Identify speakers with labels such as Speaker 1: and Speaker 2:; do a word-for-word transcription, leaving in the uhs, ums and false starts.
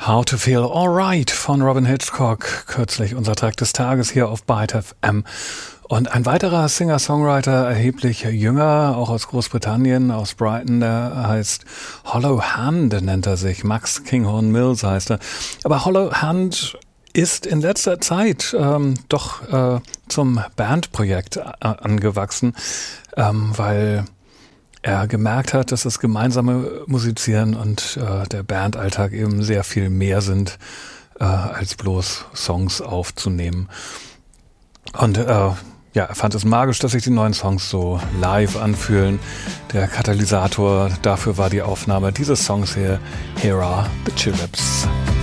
Speaker 1: How to Feel Alright von Robyn Hitchcock, kürzlich unser Track des Tages hier auf Byte F M. Und ein weiterer Singer-Songwriter, erheblich jünger, auch aus Großbritannien, aus Brighton, der heißt Hollow Hand, nennt er sich. Max Kinghorn Mills heißt er. Aber Hollow Hand ist in letzter Zeit ähm, doch äh, zum Bandprojekt a- angewachsen, ähm, weil er gemerkt hat, dass das gemeinsame Musizieren und äh, der Bandalltag eben sehr viel mehr sind, äh, als bloß Songs aufzunehmen. Und äh, ja, er fand es magisch, dass sich die neuen Songs so live anfühlen. Der Katalysator dafür war die Aufnahme dieses Songs hier, Here Are the Tulips.